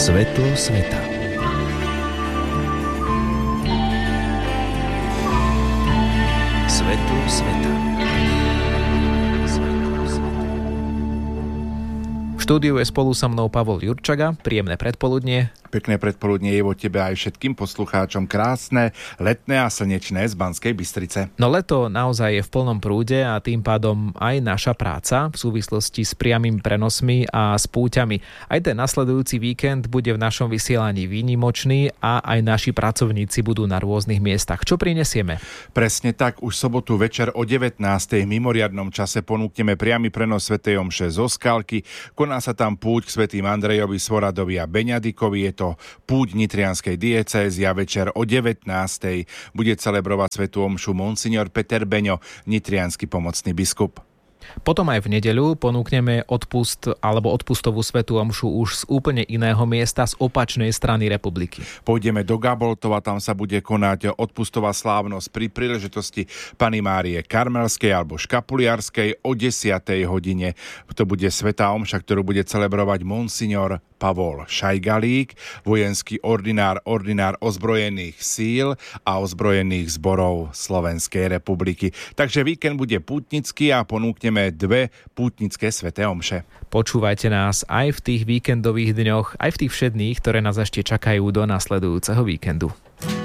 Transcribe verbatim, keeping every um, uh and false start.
Svetlo sveta. Svetlo sveta. V štúdiu je spolu so mnou Pavol Jurčaga. Príjemné predpoludnie. Pekné predpoludnie je vo tebe aj všetkým poslucháčom, krásne, letné a slnečné z Banskej Bystrice. No leto naozaj je v plnom prúde a tým pádom aj naša práca v súvislosti s priamym prenosmi a s púťami. Aj ten nasledujúci víkend bude v našom vysielaní výnimočný a aj naši pracovníci budú na rôznych miestach. Čo prinesieme? Presne tak, už sobotu večer o devätnástej v mimoriadnom čase ponúkneme priamy prenos svätej omše zo Skalky. Koná sa tam púť k svätým Andrejovi, Svoradovi a Beňadikovi. Je to púť nitrianskej diecézy a večer o devätnástej bude celebrovať svätú omšu monsignor Peter Beňo, nitriansky pomocný biskup. Potom aj v nedeľu ponúkneme odpust alebo odpustovú svätú omšu už z úplne iného miesta, z opačnej strany republiky. Pôjdeme do Gaboltova, tam sa bude konať odpustová slávnosť pri príležitosti Panny Márie Karmelskej alebo Škapuliarskej o desiatej hodine. To bude svätá omša, ktorú bude celebrovať monsignor Pavol Šajgalík, vojenský ordinár, ordinár ozbrojených síl a ozbrojených zborov Slovenskej republiky. Takže víkend bude pútnický a ponúkneme dve pútnické sväté omše. Počúvajte nás aj v tých víkendových dňoch, aj v tých všedných, ktoré nás ešte čakajú do nasledujúceho víkendu.